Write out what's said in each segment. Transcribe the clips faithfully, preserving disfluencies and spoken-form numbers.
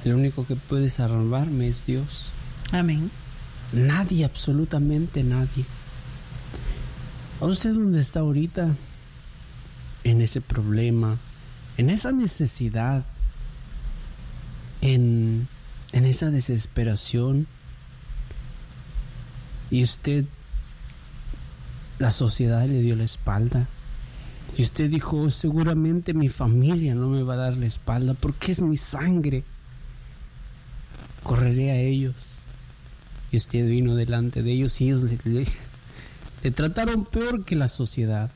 El único que puede salvarme es Dios. Amén. Nadie, absolutamente nadie. ¿A usted dónde está ahorita? En ese problema, en esa necesidad, en, en esa desesperación. Y usted, la sociedad le dio la espalda. Y usted dijo, oh, seguramente mi familia no me va a dar la espalda porque es mi sangre. Correré a ellos. Y usted vino delante de ellos y ellos le, le, le trataron peor que la sociedad.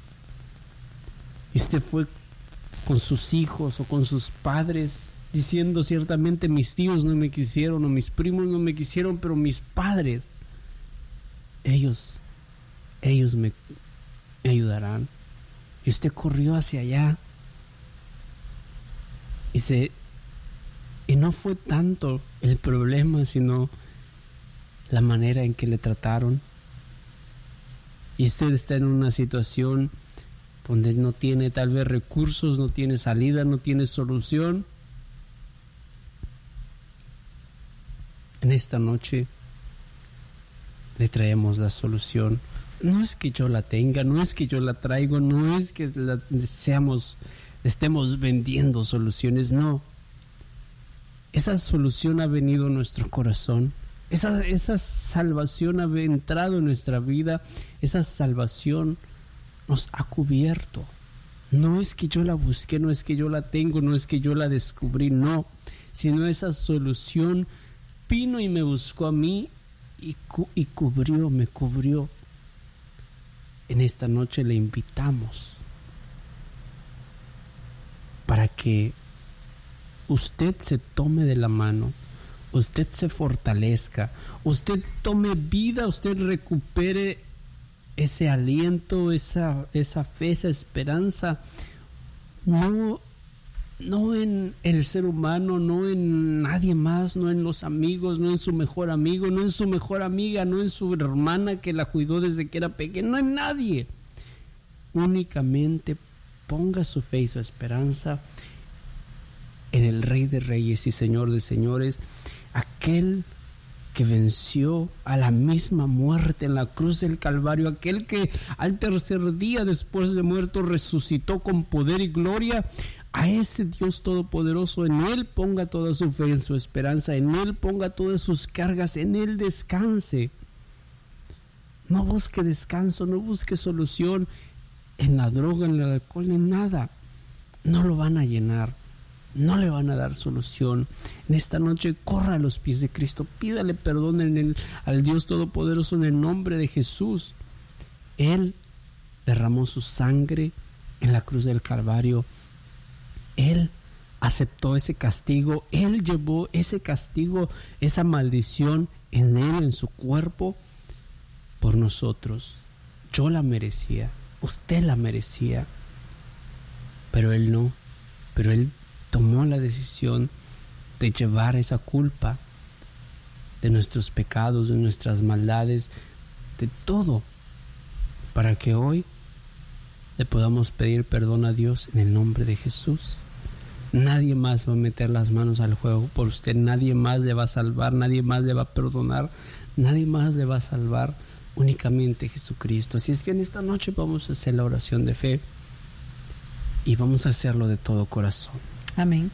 Y usted fue con sus hijos o con sus padres diciendo, ciertamente mis tíos no me quisieron o mis primos no me quisieron, pero mis padres, ellos, ellos me, me ayudarán. Y usted corrió hacia allá. Y se, y no fue tanto el problema, sino la manera en que le trataron. Y usted está en una situación donde no tiene tal vez recursos, no tiene salida, no tiene solución. En esta noche le traemos la solución. No es que yo la tenga, no es que yo la traigo, no es que la deseamos, estemos vendiendo soluciones, no. Esa solución ha venido a nuestro corazón. Esa, esa salvación ha entrado en nuestra vida. Esa salvación nos ha cubierto. No es que yo la busqué, no es que yo la tengo, no es que yo la descubrí, no. Sino esa solución vino y me buscó a mí y, cu- y cubrió, me cubrió. En esta noche le invitamos para que usted se tome de la mano, usted se fortalezca, usted tome vida, usted recupere ese aliento, esa, esa fe, esa esperanza, no, no en el ser humano, no en nadie más, no en los amigos, no en su mejor amigo, no en su mejor amiga, no en su hermana que la cuidó desde que era pequeña, no en nadie. Únicamente ponga su fe y su esperanza en el Rey de Reyes y Señor de Señores, aquel que venció a la misma muerte en la cruz del Calvario, aquel que al tercer día después de muerto resucitó con poder y gloria. A ese Dios todopoderoso, en Él ponga toda su fe y su esperanza, en Él ponga todas sus cargas, en Él descanse. No busque descanso, no busque solución en la droga, en el alcohol, en nada. No lo van a llenar, no le van a dar solución. En esta noche corra a los pies de Cristo, pídale perdón en el, al Dios todopoderoso en el nombre de Jesús. Él derramó su sangre en la cruz del Calvario. Él aceptó ese castigo, Él llevó ese castigo, esa maldición en Él, en su cuerpo, por nosotros. Yo la merecía, usted la merecía, pero Él no, pero Él tomó la decisión de llevar esa culpa de nuestros pecados, de nuestras maldades, de todo, para que hoy le podamos pedir perdón a Dios en el nombre de Jesús. Nadie más va a meter las manos al juego por usted, nadie más le va a salvar, nadie más le va a perdonar, nadie más le va a salvar, únicamente Jesucristo. Así es que en esta noche vamos a hacer la oración de fe y vamos a hacerlo de todo corazón. Amén.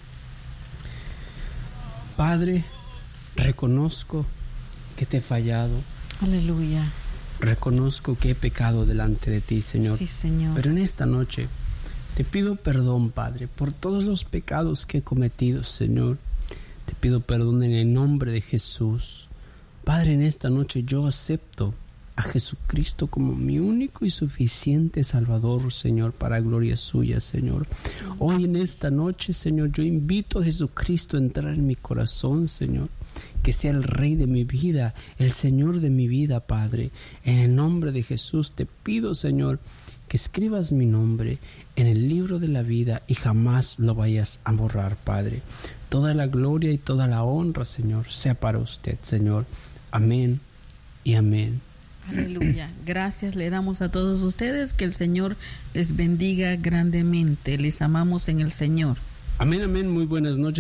Padre, reconozco que te he fallado. Aleluya. Reconozco que he pecado delante de ti, Señor. Sí, Señor. Pero en esta noche te pido perdón, Padre, por todos los pecados que he cometido, Señor. Te pido perdón en el nombre de Jesús. Padre, en esta noche yo acepto a Jesucristo como mi único y suficiente Salvador, Señor, para gloria suya, Señor. Hoy en esta noche, Señor, yo invito a Jesucristo a entrar en mi corazón, Señor. Que sea el Rey de mi vida, el Señor de mi vida, Padre. En el nombre de Jesús te pido, Señor, que escribas mi nombre en el libro de la vida y jamás lo vayas a borrar, Padre. Toda la gloria y toda la honra, Señor, sea para usted, Señor. Amén y amén. Aleluya. Gracias le damos a todos ustedes. Que el Señor les bendiga grandemente. Les amamos en el Señor. Amén, amén. Muy buenas noches.